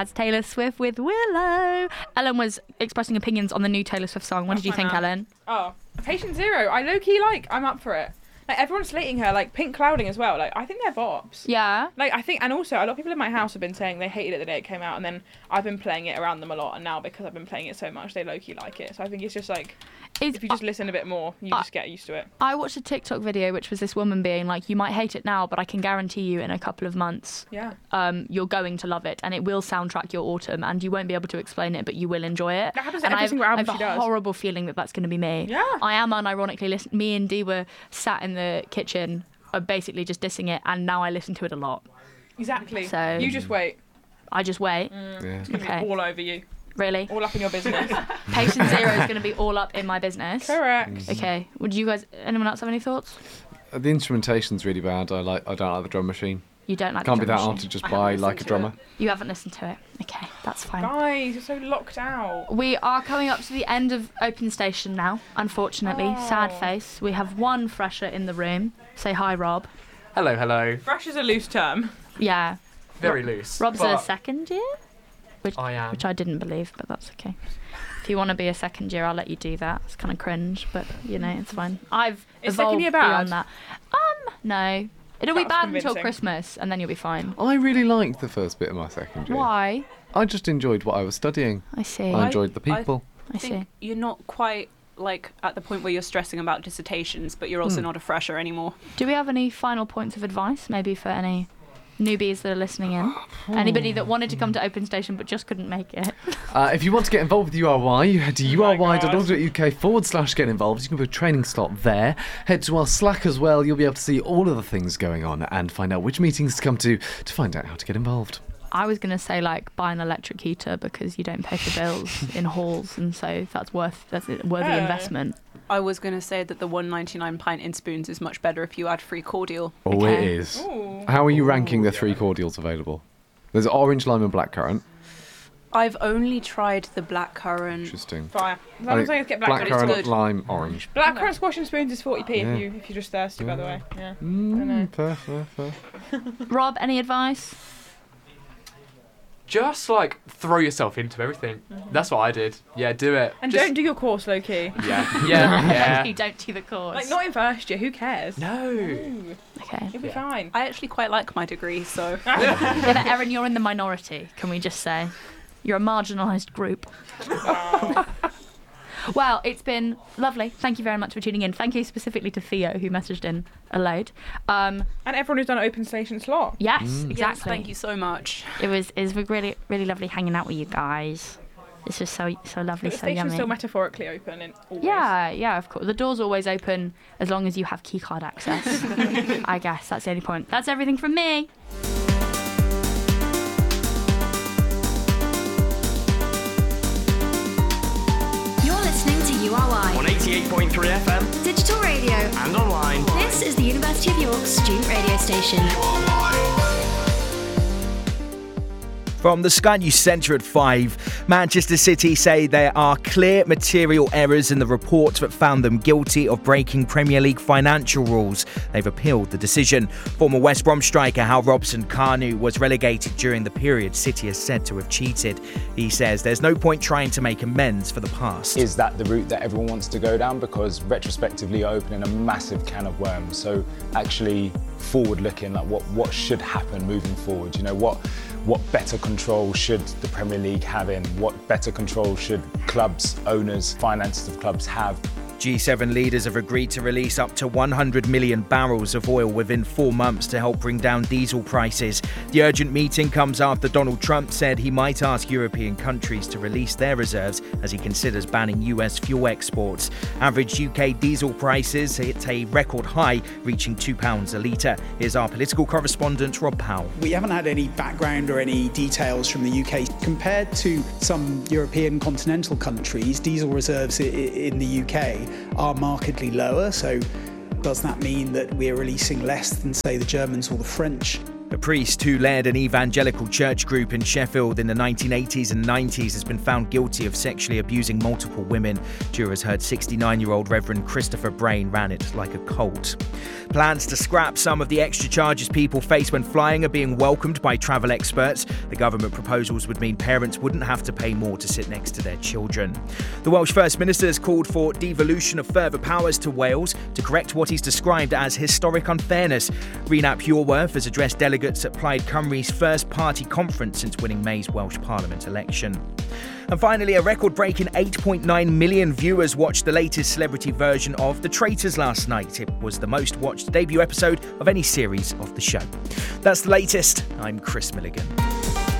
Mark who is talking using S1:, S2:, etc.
S1: That's Taylor Swift with Willow. Ellen was expressing opinions on the new Taylor Swift song. What did you think, Ellen?
S2: Oh, Patient Zero. I low-key I'm up for it. Like, everyone's slating her, like, Pink Clouding as well. Like, I think they're bops.
S1: Yeah.
S2: Like, I think, and also, a lot of people in my house have been saying they hated it the day it came out, and then I've been playing it around them a lot, and now because I've been playing it so much, they low-key like it. So I think it's just like, if you just listen a bit more, you just get used to it.
S1: I watched a TikTok video, which was this woman being like, you might hate it now, but I can guarantee you in a couple of months, you're going to love it, and it will soundtrack your autumn, and you won't be able to explain it, but you will enjoy it.
S2: That happens in every single album she does.
S1: I have a horrible feeling that that's going to be me.
S2: Yeah.
S1: I am unironically me and Dee were sat in the kitchen, basically just dissing it, and now I listen to it a lot.
S2: Exactly.
S1: So
S2: you just wait.
S1: I just wait.
S2: It's going to be all over you.
S1: Really?
S2: All up in your business.
S1: Patient Zero is going to be all up in my business.
S2: Correct.
S1: Okay. Would you guys? Anyone else have any thoughts?
S3: The instrumentation's really bad. I don't like the drum machine.
S1: You don't like?
S3: Can't
S1: the
S3: be that
S1: drum
S3: hard
S1: machine?
S3: to just buy like a drummer.
S1: You haven't listened to it. Okay, that's fine.
S2: Guys, you're so locked out.
S1: We are coming up to the end of Open Station now. Unfortunately, sad face. We have one fresher in the room. Say hi, Rob.
S4: Hello, hello.
S2: Fresh is a loose term.
S1: Yeah.
S4: Very loose.
S1: Rob's a second year?
S4: I am.
S1: Which I didn't believe, but that's okay. If you want to be a second year, I'll let you do that. It's kind of cringe, but, you know, it's fine. I've
S2: Is
S1: evolved
S2: second year bad?
S1: beyond that. No. It'll be
S2: That's
S1: bad
S2: convincing.
S1: until Christmas, and then you'll be fine.
S3: I really liked the first bit of my second year.
S1: Why?
S3: I just enjoyed what I was studying.
S1: I see.
S3: I enjoyed the people.
S1: I see.
S5: You're not quite like at the point where you're stressing about dissertations, but you're also not a fresher anymore.
S1: Do we have any final points of advice, maybe for any newbies that are listening in? Anybody that wanted to come to Open Station but just couldn't make it?
S3: If you want to get involved with URY, you head to uri.org.uk/get involved. You can put a training slot there. Head to our Slack as well. You'll be able to see all of the things going on and find out which meetings to come to find out how to get involved.
S1: I was going to say, like, buy an electric heater because you don't pay for bills in halls, and so that's a worthy investment.
S5: I was going to say that the $1.99 pint in spoons is much better if you add free cordial.
S3: Oh,
S1: Okay.
S3: it is.
S2: Ooh.
S3: How are you ranking the 3 cordials available? There's orange, lime and blackcurrant.
S5: I've only tried the blackcurrant.
S3: Interesting.
S2: Fire. I'm saying let's get blackcurrant.
S3: Blackcurrant,
S5: good.
S3: lime, orange.
S2: Blackcurrant squash and spoons is 40p
S3: Yeah.
S2: if you're just thirsty, by the way. Yeah. I know.
S3: Fair.
S1: Rob, any advice?
S4: Just like throw yourself into everything. That's what I did. Yeah, do it.
S2: And
S4: Just-
S2: don't do your course low key.
S4: Yeah.
S1: You don't do the course.
S2: Like, not in first year. Who cares?
S4: No.
S2: Ooh,
S1: Okay.
S2: you'll be fine.
S5: I actually quite like my degree, so
S1: Yeah, but Erin, you're in the minority, can we just say? You're a marginalised group. Well, it's been lovely. Thank you very much for tuning in. Thank you specifically to Theo, who messaged in a load.
S2: And everyone who's done an Open Station slot.
S1: Yes,
S5: yes,
S1: exactly.
S5: thank you so much.
S1: It was really, really lovely hanging out with you guys. It's just so lovely,
S2: But the
S1: so
S2: station's
S1: yummy.
S2: still metaphorically open and always.
S1: Yeah, of course. The door's always open as long as you have keycard access. I guess that's the only point. That's everything from me.
S6: You're listening to URY,
S7: On 88.3 FM
S6: digital radio.
S7: and online.
S6: This is the University of York's student radio station.
S8: From the Sky News Centre at 5, Manchester City say there are clear material errors in the report that found them guilty of breaking Premier League financial rules. They've appealed the decision. Former West Brom striker Hal Robson-Kanu was relegated during the period City is said to have cheated. He says there's no point trying to make amends for the past.
S9: Is that the route that everyone wants to go down? Because retrospectively you're opening a massive can of worms. So actually forward looking, like what should happen moving forward? You know, what better control should the Premier League have in? What better control should clubs, owners, finances of clubs have?
S8: G7 leaders have agreed to release up to 100 million barrels of oil within 4 months to help bring down diesel prices. The urgent meeting comes after Donald Trump said he might ask European countries to release their reserves as he considers banning US fuel exports. Average UK diesel prices hit a record high, reaching £2 a litre. Here's our political correspondent, Rob Powell.
S10: We haven't had any background or any details from the UK. Compared to some European continental countries, diesel reserves in the UK are markedly lower. So does that mean that we're releasing less than, say, the Germans or the French?
S8: A priest who led an evangelical church group in Sheffield in the 1980s and 90s has been found guilty of sexually abusing multiple women. Jurors heard 69-year-old Reverend Christopher Brain ran it like a cult. Plans to scrap some of the extra charges people face when flying are being welcomed by travel experts. The government proposals would mean parents wouldn't have to pay more to sit next to their children. The Welsh First Minister has called for devolution of further powers to Wales to correct what he's described as historic unfairness. Rhys ap Iorwerth has addressed delegates at Plaid Cymru's first party conference since winning May's Welsh Parliament election. And finally, a record-breaking 8.9 million viewers watched the latest celebrity version of The Traitors last night. It was the most watched debut episode of any series of the show. That's the latest. I'm Chris Milligan.